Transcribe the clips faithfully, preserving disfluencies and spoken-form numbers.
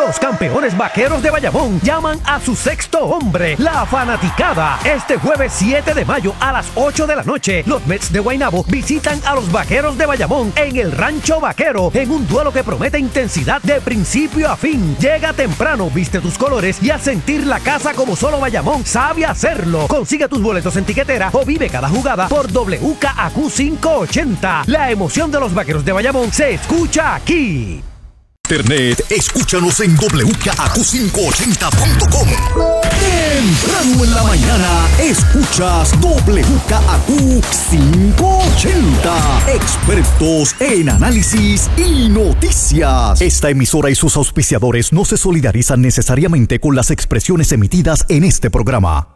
Los campeones vaqueros de Bayamón llaman a su sexto hombre, la fanaticada. Este jueves siete de mayo a las ocho de la noche, los Mets de Guaynabo visitan a los vaqueros de Bayamón en el Rancho Vaquero, en un duelo que promete intensidad de principio a fin. Llega temprano, viste tus colores y a sentir la casa como solo Bayamón sabe hacerlo. Consigue tus boletos en tiquetera o vive cada jugada por W K A Q quinientos ochenta. La emoción de los vaqueros de Bayamón se escucha aquí. Internet, escúchanos en doble u k a q quinientos ochenta punto com. Temprano en la mañana, escuchas doble u k a q quinientos ochenta. Expertos en análisis y noticias. Esta emisora y sus auspiciadores no se solidarizan necesariamente con las expresiones emitidas en este programa.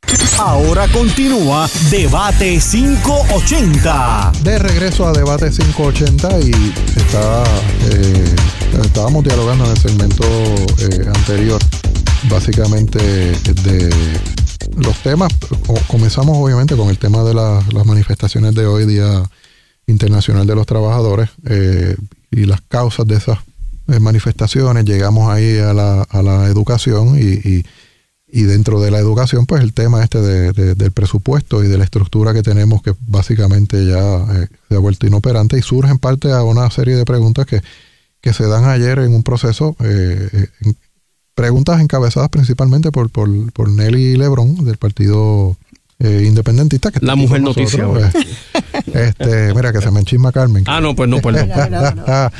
Ahora continúa Debate quinientos ochenta. De regreso a Debate quinientos ochenta y está, eh, estábamos dialogando en el segmento eh, anterior, básicamente de los temas. Comenzamos obviamente con el tema de la, las manifestaciones de hoy, Día Internacional de los Trabajadores, eh, y las causas de esas manifestaciones. Llegamos ahí a la, a la educación y, y Y dentro de la educación, pues el tema este de, de, del presupuesto y de la estructura que tenemos, que básicamente ya eh, se ha vuelto inoperante, y surge en parte a una serie de preguntas que, que se dan ayer en un proceso, eh, en, preguntas encabezadas principalmente por, por, por Nelly Lebrón, del Partido eh, Independentista. Que la mujer noticia. Eh, este, mira, que se me enchisma Carmen. Ah, no, pues no, pues no. no, no, no.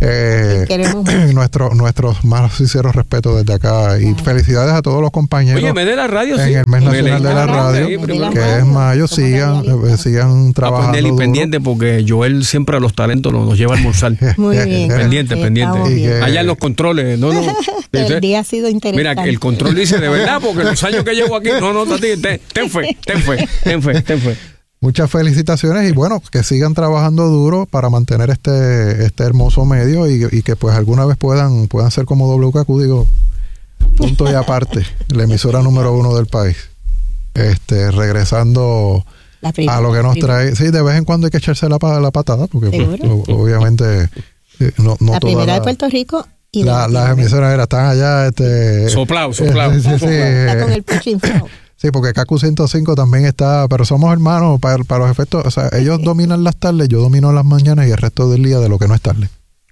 eh, nuestro, nuestros más sinceros respetos desde acá y felicidades a todos los compañeros. Oye, me de la radio, en sí. el mes nacional de la radio, sí, que es mayo, sigan, eh, sigan trabajando. Ah, pues Nelly, pendiente, porque Joel siempre a los talentos nos, nos lleva a almorzar. Muy bien. Pendiente, sí, pendiente. bien. Allá en los controles, no, no. El día ha sido interesante. Mira, el control dice de verdad, porque los años que llevo aquí, no, no, ten, ten fe, ten fe, ten fe, ten fe. Muchas felicitaciones y bueno, que sigan trabajando duro para mantener este este hermoso medio y, y que pues alguna vez puedan puedan ser como W K Q, digo, punto y aparte, la emisora número uno del país. Este, regresando a lo que nos trae, sí, de vez en cuando hay que echarse la, la patada, porque pues, obviamente no, no la toda primera la, de Puerto Rico y la, las emisoras era, están allá, este, soplado, soplado, sí, sí, sí, está con el pecho inflado. Sí, porque K Q ciento cinco también está, pero somos hermanos para, para los efectos, o sea, ellos dominan las tardes, yo domino las mañanas y el resto del día de lo que no es tarde.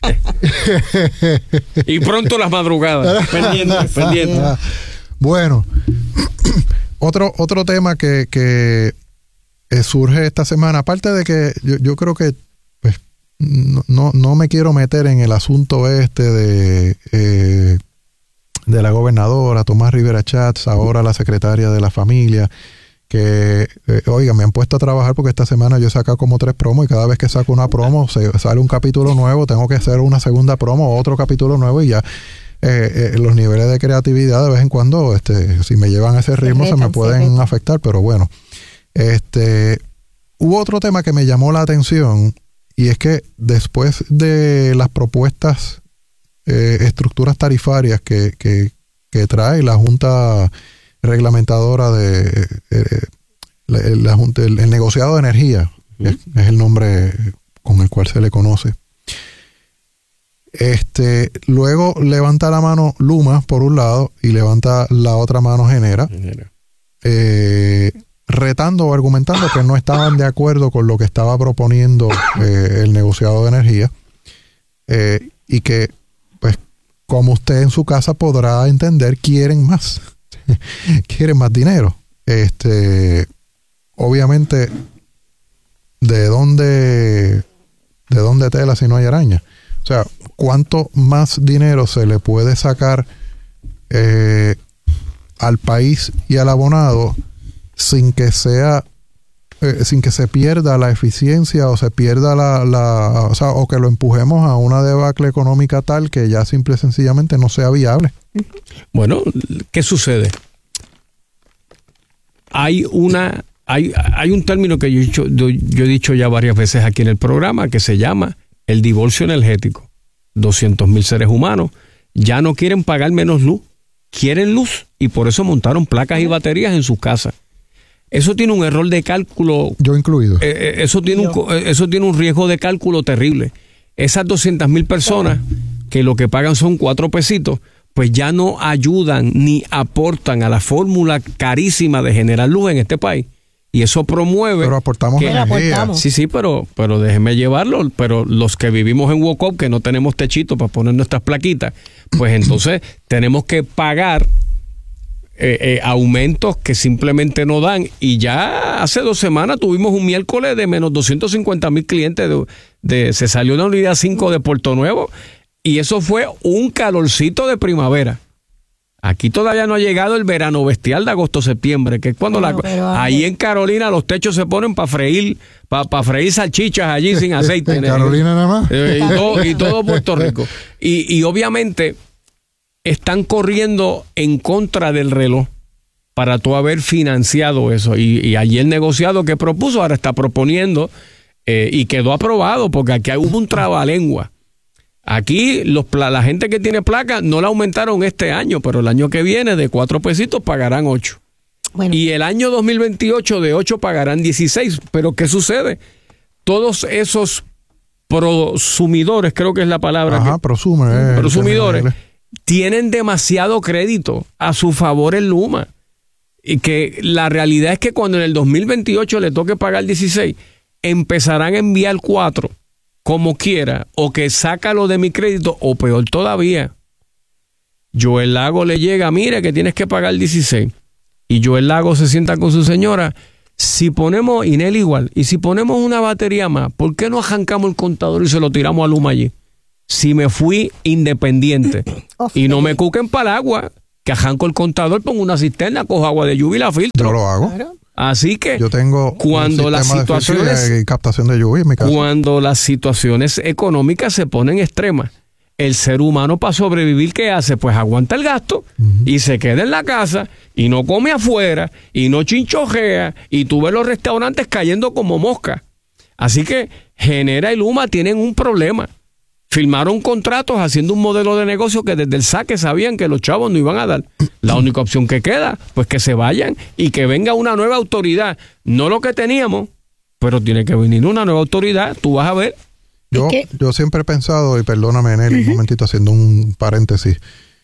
Y pronto las madrugadas. Pendiente, pendiente. Bueno, otro otro tema que, que surge esta semana, aparte de que yo, yo creo que pues, no, no, no me quiero meter en el asunto este de... Eh, de la gobernadora Tomás Rivera Chats, ahora la secretaria de la familia, que, eh, oiga, me han puesto a trabajar porque esta semana yo he sacado como tres promos y cada vez que saco una promo se, sale un capítulo nuevo, tengo que hacer una segunda promo, otro capítulo nuevo y ya eh, eh, los niveles de creatividad de vez en cuando, este, si me llevan a ese ritmo se me pueden afectar, pero bueno. Este, hubo otro tema que me llamó la atención y es que después de las propuestas Eh, estructuras tarifarias que, que, que trae la Junta Reglamentadora de eh, la, la Junta, el, el negociado de energía, uh-huh. es, es el nombre con el cual se le conoce. Este, luego levanta la mano Luma por un lado y levanta la otra mano Genera, Genera. Eh, retando o argumentando que no estaban de acuerdo con lo que estaba proponiendo eh, el negociado de energía, eh, y que como usted en su casa podrá entender, quieren más. Quieren más dinero. Este, obviamente, ¿de dónde, de dónde tela si no hay araña? O sea, ¿cuánto más dinero se le puede sacar eh, al país y al abonado sin que sea eh, sin que se pierda la eficiencia o se pierda la, la o sea, o que lo empujemos a una debacle económica tal que ya simple y sencillamente no sea viable? Bueno, ¿qué sucede? Hay una hay, hay un término que yo he, dicho, yo, yo he dicho ya varias veces aquí en el programa que se llama el divorcio energético. doscientos mil seres humanos ya no quieren pagar menos luz, quieren luz y por eso montaron placas y baterías en sus casas. Eso tiene un error de cálculo. Yo incluido. Eh, eso, tiene un, eso tiene un riesgo de cálculo terrible. Esas doscientas mil personas que lo que pagan son cuatro pesitos, pues ya no ayudan ni aportan a la fórmula carísima de generar luz en este país. Y eso promueve... Pero aportamos que, energía. aportamos. Sí, sí, pero, pero déjenme llevarlo. Pero los que vivimos en Wocop, que no tenemos techito para poner nuestras plaquitas, pues entonces tenemos que pagar eh, eh, aumentos que simplemente no dan. Y ya hace dos semanas tuvimos un miércoles de menos doscientos cincuenta mil clientes. De, de, se salió la unidad cinco de Puerto Nuevo y eso fue un calorcito de primavera. Aquí todavía no ha llegado el verano bestial de agosto-septiembre, que es cuando Pero, la, pero, ahí en Carolina los techos se ponen para freír, para pa freír salchichas allí sin aceite. En Carolina nada más. Eh, y, todo, y todo Puerto Rico. Y, y obviamente están corriendo en contra del reloj para tú haber financiado eso. Y, y allí el negociado que propuso ahora está proponiendo eh, y quedó aprobado, porque aquí hubo un trabalengua. Aquí los, la gente que tiene placa no la aumentaron este año, pero el año que viene de cuatro pesitos pagarán ocho. Bueno. Y el año dos mil veintiocho de ocho pagarán dieciséis. Pero ¿qué sucede? Todos esos prosumidores, creo que es la palabra. Ajá, que, prosume. Eh, prosumidores tienen demasiado crédito a su favor en Luma. Y que la realidad es que cuando en el dos mil veintiocho le toque pagar dieciséis, empezarán a enviar cuatro. Como quiera, o que sácalo de mi crédito, o peor todavía, Joel Lago le llega, mire que tienes que pagar dieciséis, y Joel Lago se sienta con su señora, si ponemos, Inel igual, y si ponemos una batería más, ¿por qué no arrancamos el contador y se lo tiramos a Luma allí? Si me fui independiente, y no me cuquen para el agua, que arranco el contador, pongo una cisterna, cojo agua de lluvia y la filtro. Yo lo hago. Claro. Así que yo tengo cuando las situaciones y captación de lluvia en mi casa. Cuando las situaciones económicas se ponen extremas, el ser humano para sobrevivir, ¿qué hace? Pues aguanta el gasto uh-huh. y se queda en la casa y no come afuera y no chinchojea y tú ves los restaurantes cayendo como moscas. Así que Genera y Luma tienen un problema. Firmaron contratos haciendo un modelo de negocio que desde el saque sabían que los chavos no iban a dar. La única opción que queda, pues que se vayan y que venga una nueva autoridad. No lo que teníamos, pero tiene que venir una nueva autoridad. Tú vas a ver. Yo, yo siempre he pensado, y perdóname, Nelly, uh-huh. un momentito haciendo un paréntesis,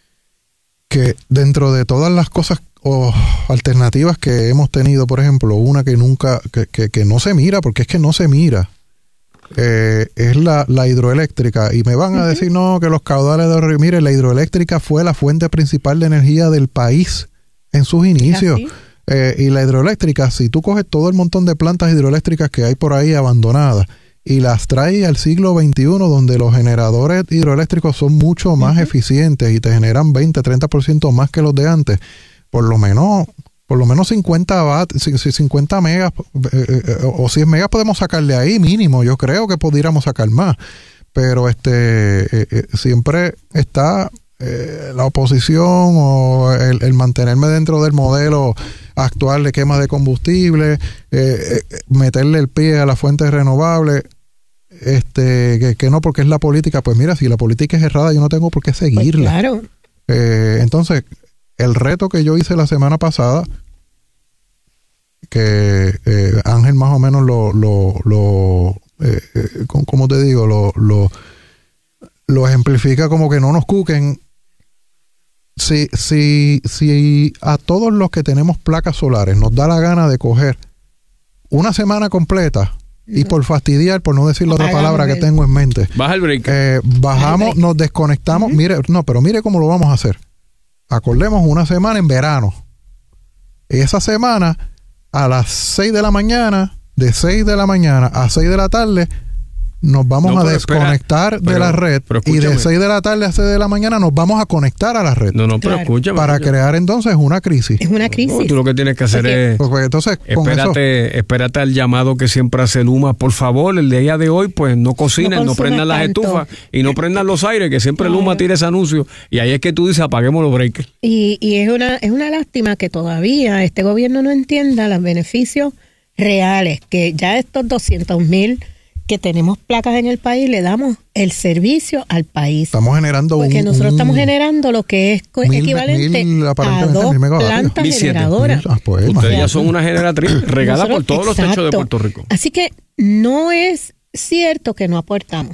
que dentro de todas las cosas o alternativas que hemos tenido, por ejemplo, una que nunca, que, que, que no se mira, porque es que no se mira, Eh, es la, la hidroeléctrica, y me van a decir no, que los caudales de río, mire, la hidroeléctrica fue la fuente principal de energía del país en sus inicios, eh, y la hidroeléctrica, si tú coges todo el montón de plantas hidroeléctricas que hay por ahí abandonadas y las traes al siglo veintiuno, donde los generadores hidroeléctricos son mucho más uh-huh. eficientes y te generan veinte, treinta por ciento más que los de antes, por lo menos Por lo menos cincuenta watt, cincuenta megas eh, eh, o cien megas podemos sacarle ahí mínimo. Yo creo que pudiéramos sacar más. Pero este eh, eh, siempre está eh, la oposición o el, el mantenerme dentro del modelo actual de quema de combustible, eh, eh, meterle el pie a las fuentes renovables. Este, que, que no, porque es la política. Pues mira, si la política es errada, yo no tengo por qué seguirla. Pues claro. Eh, entonces, el reto que yo hice la semana pasada, que eh, Ángel más o menos lo, lo, lo eh, eh, como te digo, lo, lo, lo ejemplifica como que no nos cuquen. Si, si, si a todos los que tenemos placas solares nos da la gana de coger una semana completa, y por fastidiar, por no decir la otra palabra que tengo en mente, baja el break. Eh, bajamos, nos desconectamos. Uh-huh. Mire, no, pero mire cómo lo vamos a hacer. Acordemos una semana en verano. Y esa semana, a las seis de la mañana, de seis de la mañana a seis de la tarde, nos vamos no, a desconectar espera, de pero, la red, y de seis de la tarde a seis de la mañana nos vamos a conectar a la red. No, no, pero claro. escúchame. Para escúchame. crear entonces una crisis. Es una crisis. No, tú lo que tienes que hacer okay. es... Pues, entonces, espérate, eso, espérate al llamado que siempre hace Luma. Por favor, el día de hoy, pues no cocinen, no, no prendan las tanto. estufas y no prendan los aires, que siempre claro. Luma tira ese anuncio. Y ahí es que tú dices, apaguemos los breakers. Y, y es una es una lástima que todavía este gobierno no entienda los beneficios reales, que ya estos doscientos mil que tenemos placas en el país, le damos el servicio al país. Estamos generando Porque un, nosotros un estamos generando lo que es mil, equivalente mil, a dos plantas mil generadoras. Ah, pues, ustedes ya son una generatriz regada por todos exacto. los techos de Puerto Rico. Así que no es cierto que no aportamos.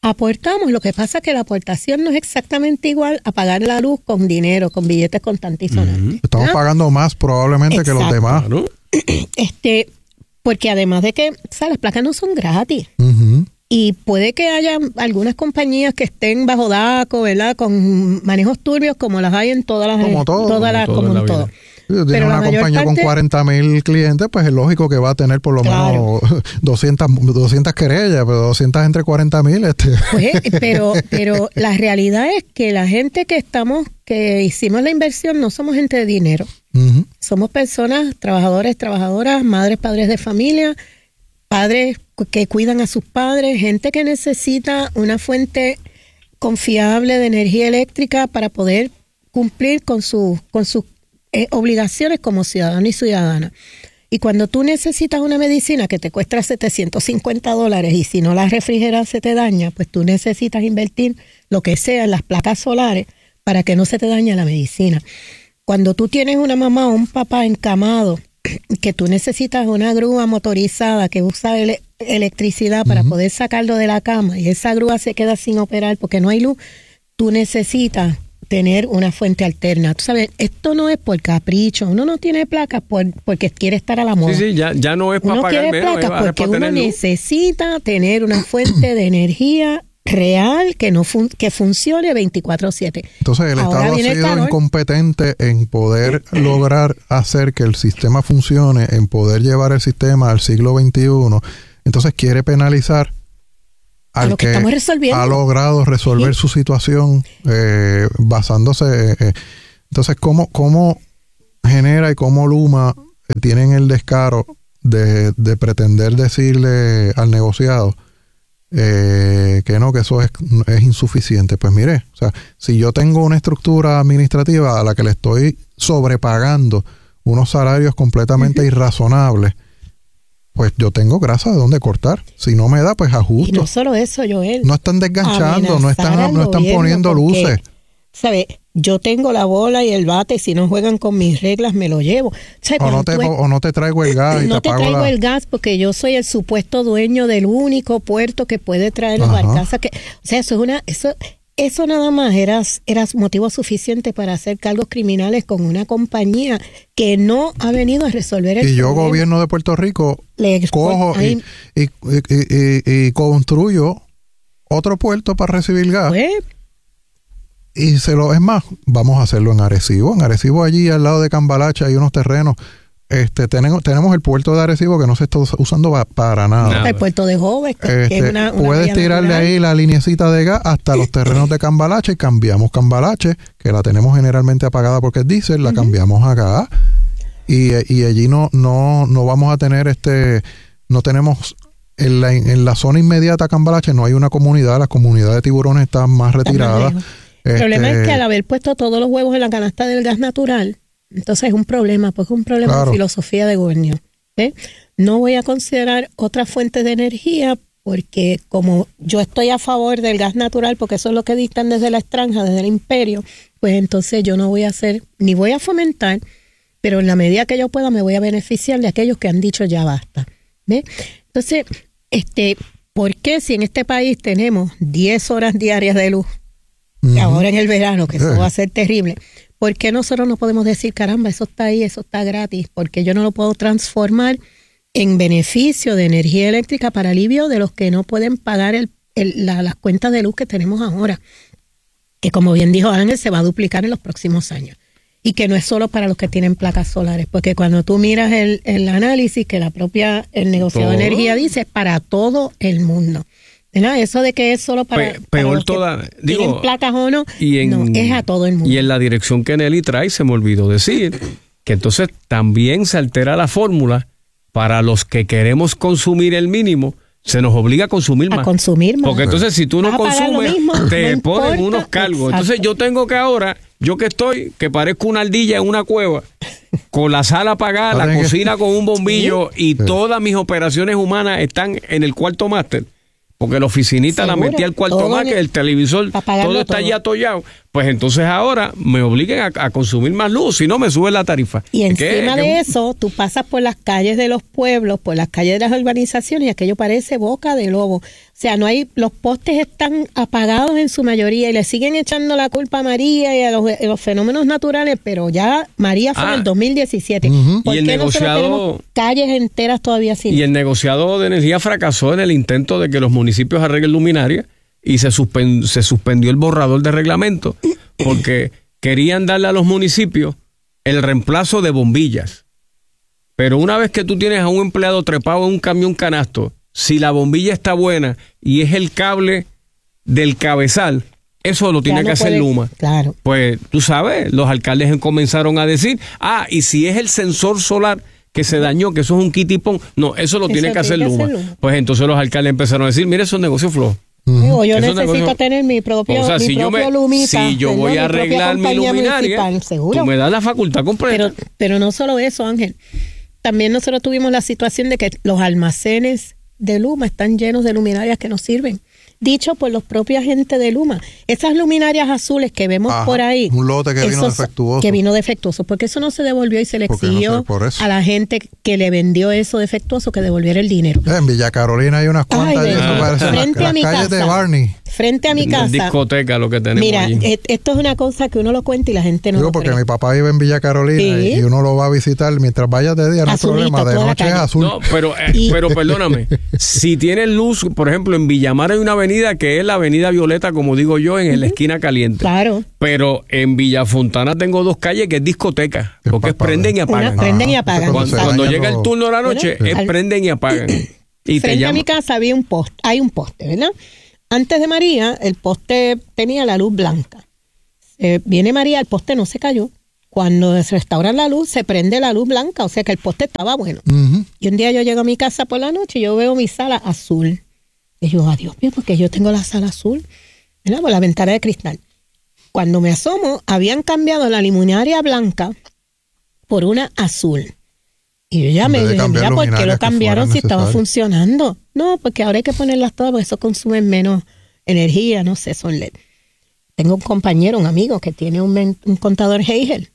aportamos. Lo que pasa es que la aportación no es exactamente igual a pagar la luz con dinero, con billetes contantes y sonantes. Uh-huh. Estamos ¿Ah? pagando más probablemente Exacto. que los demás. ¿No? Este, porque además de que, o sea, las placas no son gratis. Uh-huh. Y puede que haya algunas compañías que estén bajo DACO, ¿verdad? Con manejos turbios como las hay en todas las... Como todo. Todas las, como, como en todo. Si tiene una compañía parte, con cuarenta mil clientes, pues es lógico que va a tener por lo claro. menos doscientas, doscientas querellas, pero doscientas entre cuarenta mil. Este. Pues, pero, pero la realidad es que la gente que estamos, que hicimos la inversión, no somos gente de dinero. Uh-huh. Somos personas, trabajadores, trabajadoras, madres, padres de familia, padres que cuidan a sus padres, gente que necesita una fuente confiable de energía eléctrica para poder cumplir con, su, con sus eh, obligaciones como ciudadano y ciudadana. Y cuando tú necesitas una medicina que te cuesta setecientos cincuenta dólares y si no la refrigeras se te daña, pues tú necesitas invertir lo que sea en las placas solares para que no se te dañe la medicina. Cuando tú tienes una mamá o un papá encamado, que tú necesitas una grúa motorizada que usa ele- electricidad para uh-huh. poder sacarlo de la cama y esa grúa se queda sin operar porque no hay luz, tú necesitas tener una fuente alterna. Tú sabes, esto no es por capricho, uno no tiene placas por, porque quiere estar a la moda. Sí, sí, ya, ya no es para uno pagar quiere menos, placas porque para uno necesita tener una fuente de energía real que no fun- que funcione veinticuatro siete. Entonces el Ahora Estado ha sido el incompetente en poder lograr hacer que el sistema funcione, en poder llevar el sistema al siglo veintiuno. Entonces quiere penalizar al lo que, que ha logrado resolver ¿Sí? su situación eh, basándose... Eh, entonces, ¿cómo, cómo genera y cómo Luma tienen el descaro de, de pretender decirle al negociado Eh, que no, que eso es, es insuficiente? Pues mire, o sea, si yo tengo una estructura administrativa a la que le estoy sobrepagando unos salarios completamente uh-huh. irrazonables, pues yo tengo grasa de dónde cortar. Si no me da, pues ajusto. Y no solo eso, Joel. No están desganchando, no están, no están poniendo porque, luces. ¿Sabes? Yo tengo la bola y el bate y si no juegan con mis reglas me lo llevo. O, sea, o, no, te, es, o no te traigo el gas. Y no te, te traigo la... el gas porque yo soy el supuesto dueño del único puerto que puede traer las barcazas. Que, o sea, eso es una... Eso, Eso nada más era, era motivo suficiente para hacer cargos criminales con una compañía que no ha venido a resolver el problema. Y yo, problema. Gobierno de Puerto Rico, Le, cojo pues, y, y, y, y, y construyo otro puerto para recibir gas. Pues, y se lo es más, vamos a hacerlo en Arecibo. En Arecibo, allí al lado de Cambalache, hay unos terrenos. Este, tenemos, tenemos el puerto de Arecibo que no se está usando para nada. nada. El puerto de Joven, que este, es una, una puedes tirarle natural. Ahí la linecita de gas hasta los terrenos de Cambalache y cambiamos Cambalache, que la tenemos generalmente apagada porque es diésel, la uh-huh. cambiamos a gas y, y allí no, no, no vamos a tener este, no tenemos en la, en la zona inmediata a Cambalache no hay una comunidad, las comunidades de tiburones están más retiradas. El este, problema es que al haber puesto todos los huevos en la canasta del gas natural, entonces es un problema, porque es un problema claro. de filosofía de gobierno. ¿eh? No voy a considerar otras fuentes de energía porque como yo estoy a favor del gas natural, porque eso es lo que dictan desde la extranja, desde el imperio, pues entonces yo no voy a hacer, ni voy a fomentar, pero en la medida que yo pueda me voy a beneficiar de aquellos que han dicho ya basta. ¿Ve? Entonces, este, ¿por qué si en este país tenemos diez horas diarias de luz, uh-huh. ahora en el verano, que eso uh-huh. va a ser terrible? ¿Por qué nosotros no podemos decir, caramba, eso está ahí, eso está gratis? Porque yo no lo puedo transformar en beneficio de energía eléctrica para alivio de los que no pueden pagar el, el, la, las cuentas de luz que tenemos ahora. Que como bien dijo Ángel, se va a duplicar en los próximos años. Y que no es solo para los que tienen placas solares, porque cuando tú miras el, el análisis que la propia, el negociado de energía dice, es para todo el mundo. ¿No? Eso de que es solo para, Pe- para peor los toda, que digo, tienen placas o no, y en, no, es a todo el mundo. Y en la dirección que Nelly trae, se me olvidó decir, que entonces también se altera la fórmula para los que queremos consumir el mínimo, se nos obliga a consumir más. A consumir más. Porque entonces si tú no Vas consumes, mismo, te no ponen importa. unos cargos. Exacto. Entonces yo tengo que ahora, yo que estoy, que parezco una ardilla en una cueva, con la sala apagada, la cocina con un bombillo ¿Sí? y sí. todas mis operaciones humanas están en el cuarto máster. Porque la oficinita ¿Seguro? La metí al cuarto más, que el televisor, todo está todo. ya atollado. Pues entonces ahora me obliguen a, a consumir más luz, si no me sube la tarifa. Y encima ¿Qué? de ¿Qué? eso, tú pasas por las calles de los pueblos, por las calles de las urbanizaciones, y aquello parece boca de lobo. O sea, no hay, los postes están apagados en su mayoría y le siguen echando la culpa a María y a los, a los fenómenos naturales, pero ya María fue Ah. en el dos mil diecisiete. Ujú. ¿Por Y el qué nosotros negociado- tenemos calles enteras todavía sin? Y el negociado de energía fracasó en el intento de que los municipios arreglen luminaria y se, suspen- se suspendió el borrador de reglamento porque querían darle a los municipios el reemplazo de bombillas. Pero una vez que tú tienes a un empleado trepado en un camión canasto, si la bombilla está buena y es el cable del cabezal, eso lo tiene Ya que no hacer puede- Luma. Claro. Pues tú sabes, los alcaldes comenzaron a decir, ah, y si es el sensor solar que se dañó, que eso es un kitipón, no, eso lo Eso tiene que hacer tiene que Luma. hacer Luma. Pues entonces los alcaldes empezaron a decir, mire, eso es negocio flojo. O yo Eso es necesito negocio- tener mi propio, O sea, mi si yo, propio me, lumita, si yo ¿verdad? voy a Mi propia arreglar mi compañía luminaria, municipal, seguro. tú me das la facultad completa. Pero, pero no solo eso, Ángel. También nosotros tuvimos la situación de que los almacenes de Luma están llenos de luminarias que no sirven. Dicho por los propios agentes de Luma. Esas luminarias azules que vemos Ajá, por ahí. un lote que vino esos- defectuoso. Que vino defectuoso. Porque eso no se devolvió y se le Porque no exigió se- por eso. a la gente que le vendió eso defectuoso que devolviera el dinero. En Villa Carolina hay unas cuantas Ay, y eso bendito. parece las, Frente a las mi calles de casa. Barney. Frente a mi Una casa. discoteca lo que tenemos Mira, allí. e- esto es una cosa que uno lo cuenta y la gente no Digo lo porque cree. mi papá vive en Villa Carolina Sí. y uno lo va a visitar mientras vaya de día, no hay Azulito, problema, de toda la noche es calle. azul. No, pero, eh, Y- pero perdóname, si tienes luz, por ejemplo, en Villamar hay una avenida que es la avenida Violeta, como digo yo, en la esquina caliente. Claro. Pero en Villa Fontana tengo dos calles que es discoteca, Es porque es pa- prenden y Una- apagan. prenden y Ajá. apagan. Cuando Cuando, se cuando dañan llega los- el turno de la noche, Bueno, es al- prenden y apagan. Y te Frente a llaman. mi casa había un poste, hay un poste, ¿verdad? Antes de María, el poste tenía la luz blanca. Eh, viene María, el poste no se cayó. Cuando se restaura la luz, se prende la luz blanca, o sea que el poste estaba bueno. Ujú. Y un día yo llego a mi casa por la noche y yo veo mi sala azul. Y yo, adiós mío, porque yo tengo la sala azul, ¿verdad? Por la ventana de cristal. Cuando me asomo, habían cambiado la luminaria blanca por una azul. Y yo ya En me vez de dije, cambiar mira, ¿por qué luminarias lo que cambiaron fueran si estaba necesarias? funcionando? No, porque ahora hay que ponerlas todas porque eso consume menos energía, no sé, son L E D. Tengo un compañero, un amigo que tiene un, men- un contador Hegel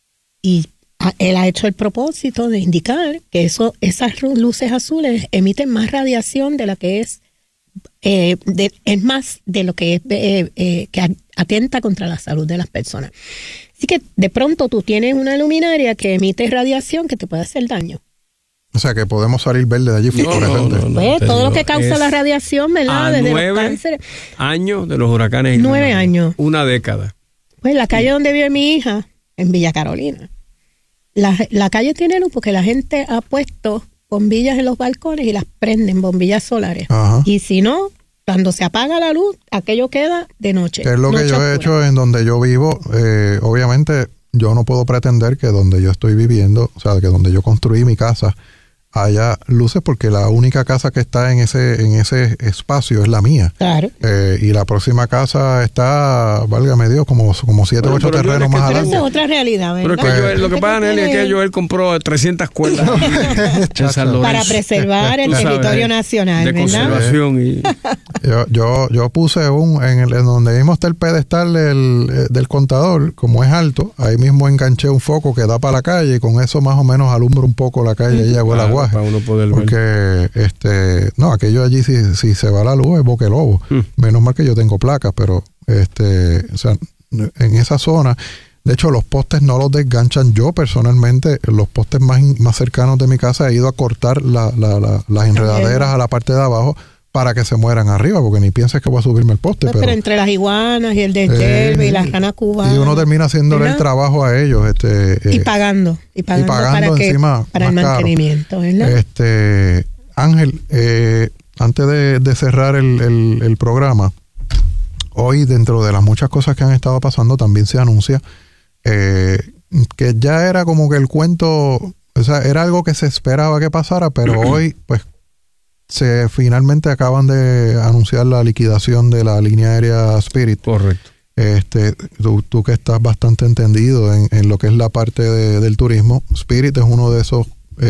y a- él ha hecho el propósito de indicar que eso, esas ru- luces azules emiten más radiación de la que es, eh, de- es más de lo que es eh, eh, que a- atenta contra la salud de las personas. Así que de pronto tú tienes una luminaria que emite radiación que te puede hacer daño. O sea que podemos salir verde de allí No, no, fluorescente. no, no, Pues, te todo digo, lo que causa es la radiación, ¿verdad? a Desde los nueve cánceres. años de los huracanes. Nueve Irma. años. Una década. Pues la calle donde vive mi hija, en Villa Carolina, la, la calle tiene luz porque la gente ha puesto bombillas en los balcones y las prenden, bombillas solares. Ajá. Y si no, cuando se apaga la luz, aquello queda de noche. Que es lo que noche yo he oscura. hecho en donde yo vivo. Eh, obviamente, yo no puedo pretender que donde yo estoy viviendo, o sea, que donde yo construí mi casa, haya luces, porque la única casa que está en ese en ese espacio es la mía. Claro. Eh, y la próxima casa está, válgame Dios, como, como siete o Bueno, ocho pero terrenos es que más Pero adelante. esa es otra realidad, ¿verdad? Pero es que Pues- Joel- lo que Gente pasa, Nelly, es tiene- que Joel compró trescientas cuerdas en San Lorenzo. Para preservar el Tú sabes, territorio nacional, de ¿verdad? conservación y Yo, yo, yo puse un, en, el, en donde mismo está el pedestal del, eh, del contador, como es alto, ahí mismo enganché un foco que da para la calle y con eso más o menos alumbro un poco la calle y hago el Claro, aguaje. para uno poder ver. Porque, este, no, aquello allí si, si se va la luz es boque lobo. Mm. Menos mal que yo tengo placas, pero, este, o sea, en esa zona, de hecho los postes no los desganchan. Yo personalmente, los postes más, in- más cercanos de mi casa he ido a cortar la, la, la- las enredaderas a la parte de abajo para que se mueran arriba, porque ni pienses que voy a subirme el poste. Pues, pero pero, entre las iguanas y el de Eh, Jelve y las ranas cubanas. y uno termina haciéndole el ¿verdad? trabajo a ellos. Este, Y eh, pagando. Y pagando, pagando para, que, encima para el más caro. mantenimiento, ¿verdad? Este, Ángel, eh, antes de, de cerrar el, el- el programa, hoy dentro de las muchas cosas que han estado pasando también se anuncia eh, que ya era como que el cuento, o sea, era algo que se esperaba que pasara, pero hoy pues se finalmente acaban de anunciar la liquidación de la línea aérea Spirit. correcto. Este, tú, tú que estás bastante entendido en, en lo que es la parte de- del turismo, Spirit es uno de esos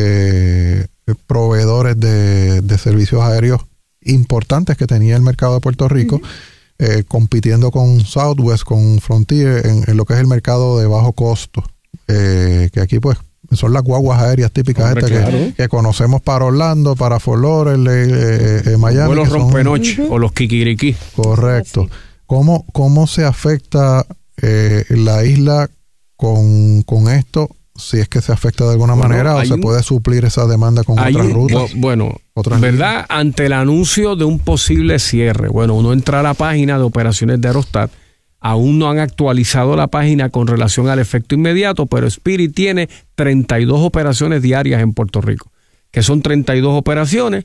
eh, proveedores de, de servicios aéreos importantes que tenía el mercado de Puerto Rico, eh, compitiendo con Southwest, con Frontier, en, en lo que es el mercado de bajo costo, eh, que aquí pues son las guaguas aéreas típicas Hombre, estas claro. que, que conocemos para Orlando, para Fort Lauderdale, eh, eh, Miami. O los que son- rompenoche o los kikiriki. Correcto. Así. ¿Cómo, cómo se afecta eh, la isla con, con esto? Si es que se afecta de alguna Bueno, manera o hay se un- puede suplir esa demanda con Hay otras un- rutas. bu- Bueno, Otras ¿verdad? Ante el anuncio de un posible cierre, bueno, uno entra a la página de operaciones de Aerostat. Aún no han actualizado la página con relación al efecto inmediato, pero Spirit tiene treinta y dos operaciones diarias en Puerto Rico, que son treinta y dos operaciones,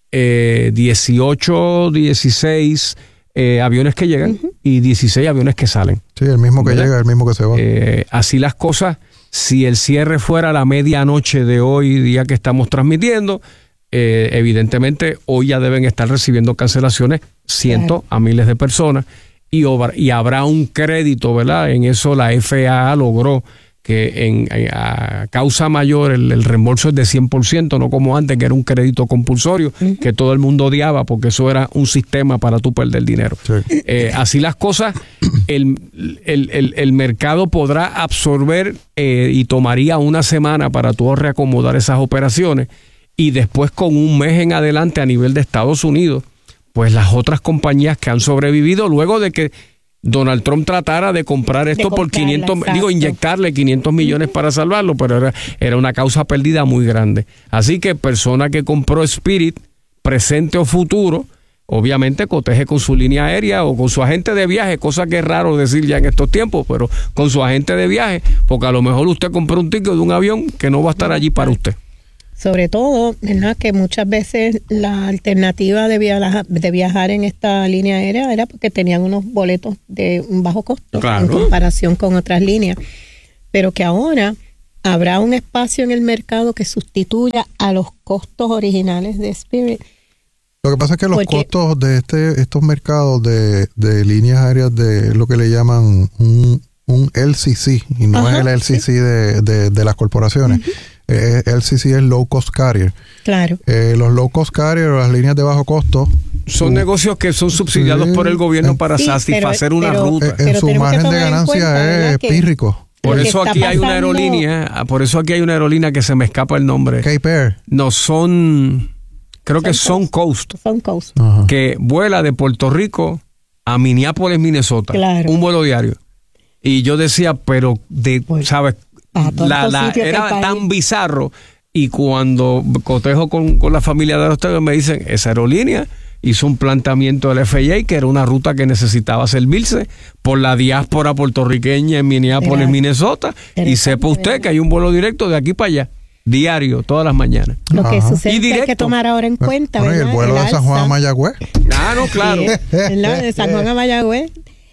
eh, dieciocho, dieciséis eh, aviones que llegan uh-huh. y dieciséis aviones que salen. Sí, el mismo que ¿verdad? llega, el mismo que se va. Eh, así las cosas, si el cierre fuera a la medianoche de hoy, día que estamos transmitiendo, eh, evidentemente hoy ya deben estar recibiendo cancelaciones cientos claro. a miles de personas y, obra, y habrá un crédito, ¿verdad? En eso la F A A logró que en, en a causa mayor el, el reembolso es de cien por ciento, no como antes que era un crédito compulsorio, uh-huh. que todo el mundo odiaba porque eso era un sistema para tú perder dinero. Sí. Eh, así las cosas, el, el, el, el mercado podrá absorber eh, y tomaría una semana para tú reacomodar esas operaciones y después con un mes en adelante a nivel de Estados Unidos, pues las otras compañías que han sobrevivido luego de que Donald Trump tratara de comprar esto de por quinientos, exacto. digo, inyectarle quinientos millones para salvarlo, pero era, era una causa perdida muy grande. Así que persona que compró Spirit, presente o futuro, obviamente coteje con su línea aérea o con su agente de viaje, cosa que es raro decir ya en estos tiempos, pero con su agente de viaje, porque a lo mejor usted compró un ticket de un avión que no va a estar allí para usted. Sobre todo, ¿verdad? Que muchas veces la alternativa de viajar, de viajar en esta línea aérea era porque tenían unos boletos de un bajo costo claro. en comparación con otras líneas. Pero que ahora habrá un espacio en el mercado que sustituya a los costos originales de Spirit. Lo que pasa es que los porque, costos de este estos mercados de, de líneas aéreas de lo que le llaman un, un L C C, y no ajá, es el L C C sí. de, de, de las corporaciones. Uh-huh. Eh, L C C es Low Cost Carrier. Claro. Eh, los Low Cost Carrier o las líneas de bajo costo son uh, negocios que son subsidiados sí, por el gobierno eh, para sí, satisfacer pero, una pero, ruta. Eh, en su margen de ganancia es pírrico. Por eso aquí pasando... hay una aerolínea, por eso aquí hay una aerolínea que se me escapa el nombre. Cape Air. No, son, creo que son Coast. Son Coast. Ajá. Que vuela de Puerto Rico a Minneapolis, Minnesota. Claro. Un vuelo diario. Y yo decía, pero de, pues, ¿sabes? La, la, era tan bizarro y cuando cotejo con, con la familia de los ustedes me dicen esa aerolínea hizo un planteamiento del F A A que era una ruta que necesitaba servirse por la diáspora puertorriqueña en Minneapolis, claro. Minnesota y sepa usted que hay un vuelo directo de aquí para allá diario, todas las mañanas. Lo que Ajá. sucede es que hay que tomar ahora en cuenta bueno, ¿verdad? el vuelo el de San Juan a Mayagüez ah no claro sí, de San Juan a Mayagüez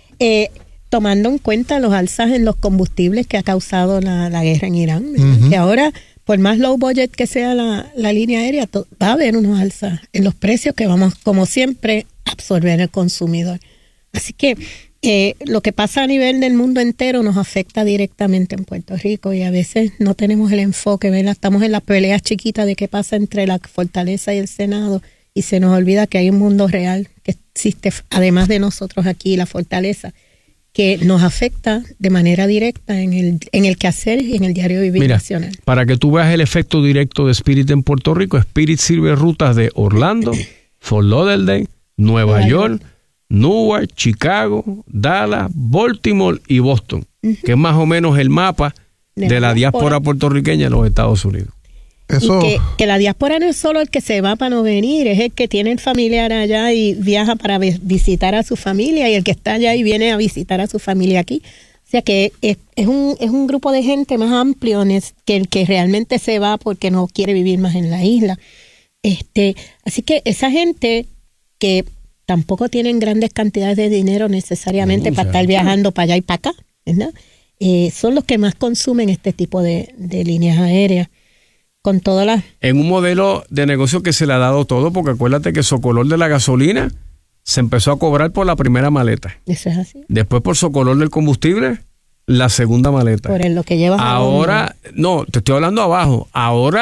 eh tomando en cuenta los alzas en los combustibles que ha causado la, la guerra en Irán. Uh-huh. Que ahora, por más low budget que sea la, la línea aérea, to, va a haber unos alzas en los precios que vamos, como siempre, a absorber el consumidor. Así que eh, lo que pasa a nivel del mundo entero nos afecta directamente en Puerto Rico y a veces no tenemos el enfoque, ¿verdad? Estamos en las peleas chiquitas de qué pasa entre la Fortaleza y el Senado y se nos olvida que hay un mundo real que existe, además de nosotros aquí, la Fortaleza, que nos afecta de manera directa en el en el quehacer y en el diario vivir Mira, nacional. Para que tú veas el efecto directo de Spirit en Puerto Rico, Spirit sirve rutas de Orlando, Fort Lauderdale, Nueva, Nueva York, York, Newark, Chicago, Dallas, Baltimore y Boston, uh-huh. que es más o menos el mapa de, de la diáspora puertorriqueña en los Estados Unidos. Eso... Y que, que la diáspora no es solo el que se va para no venir, es el que tiene el familiar allá y viaja para visitar a su familia y el que está allá y viene a visitar a su familia aquí. O sea que es, es, un, es un grupo de gente más amplio que el que realmente se va porque no quiere vivir más en la isla. Este, así que esa gente que tampoco tienen grandes cantidades de dinero necesariamente no, para estar viajando para allá y para acá, ¿verdad? Eh, son los que más consumen este tipo de, de líneas aéreas. Con todas las... En un modelo de negocio que se le ha dado todo, porque acuérdate que Socolor de la gasolina se empezó a cobrar por la primera maleta. Eso es así. Después por Socolor del combustible, la segunda maleta. Por lo que llevas ahora, no, te estoy hablando abajo. Ahora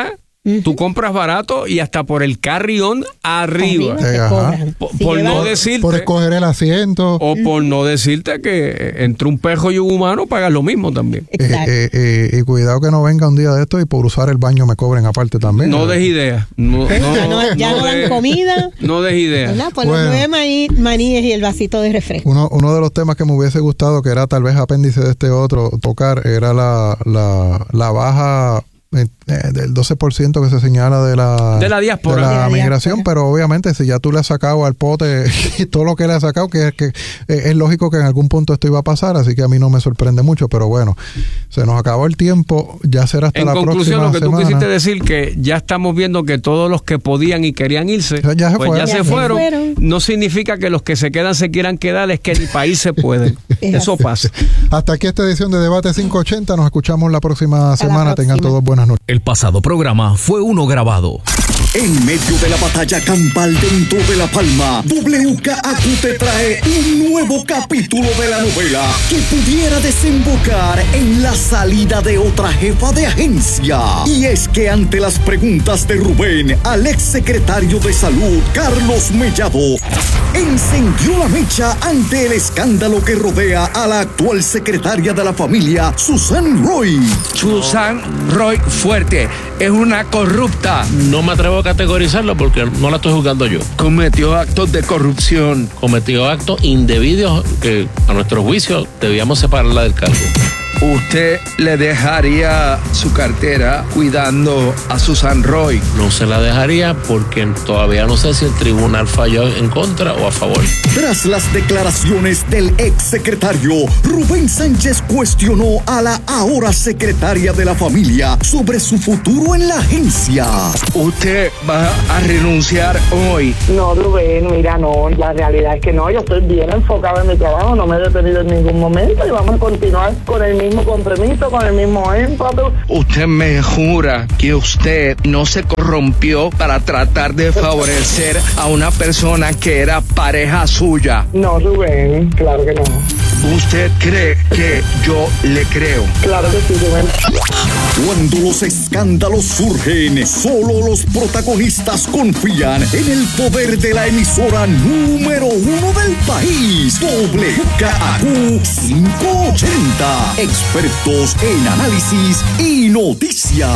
Uh-huh. Tú compras barato y hasta por el carry-on arriba. Arriba te Eh, ajá. cobran. Por, Si por no llevas- decirte, Por escoger el asiento. o por no decirte que entre un perro y un humano pagas lo mismo también. Eh, Exacto. eh, eh, y cuidado que no venga un día de esto y por usar el baño me cobren aparte también. No des idea. No, Pues no, ya no, ya no de- dan comida. No des idea. ¿Verdad? Por Bueno. los nueve maní- maníes y el vasito de refresco. Uno, uno de los temas que me hubiese gustado, que era tal vez apéndice de este otro, tocar, era la, la, la baja eh, eh, del doce por ciento que se señala de la, De la diáspora. de la De la migración, diáspora. pero obviamente si ya tú le has sacado al pote y todo lo que le has sacado, que, que eh, es lógico que en algún punto esto iba a pasar, así que a mí no me sorprende mucho, pero bueno, se nos acabó el tiempo, ya será hasta En la conclusión, próxima lo que tú semana. quisiste decir, que ya estamos viendo que todos los que podían y querían irse, Ya- ya se pues fueron. ya Ya se se fueron. fueron. No significa que los que se quedan se quieran quedar, es que ni país se pueden. Es Eso así. pasa. Hasta aquí esta edición de Debate quinientos ochenta, nos escuchamos la próxima semana, tengan próxima. todos buenas noches. El pasado programa fue uno grabado. En medio de la batalla campal dentro de La Palma, W K A Q te trae un nuevo capítulo de la novela que pudiera desembocar en la salida de otra jefa de agencia. Y es que ante las preguntas de Rubén al ex secretario de Salud, Carlos Mellado, encendió la mecha ante el escándalo que rodea a la actual secretaria de la familia, Susan Roy. Susan Roy Fuerte es una corrupta. No me atrevo a categorizarlo porque no la estoy juzgando yo. Cometió actos de corrupción. Cometió actos indebidos que a nuestro juicio debíamos separarla del cargo. ¿Usted le dejaría su cartera cuidando a Susan Roy? No se la dejaría porque todavía no sé si el tribunal falló en contra o a favor. Tras las declaraciones del ex secretario, Rubén Sánchez cuestionó a la ahora secretaria de la familia sobre su futuro en la agencia. ¿Usted va a renunciar hoy? No, Rubén, mira, no, la realidad es que no, yo estoy bien enfocado en mi trabajo, no me he detenido en ningún momento y vamos a continuar con el mismo compromiso, con el mismo énfasis. ¿Usted me jura que usted no se corrompió para tratar de favorecer a una persona que era pareja suya? No, Rubén, claro que no. ¿Usted cree que yo le creo? Claro que sí, Rubén. Cuando los escándalos surgen, solo los protagonistas confían en el poder de la emisora número uno del país, W K A Q quinientos ochenta. Expertos en análisis y noticias.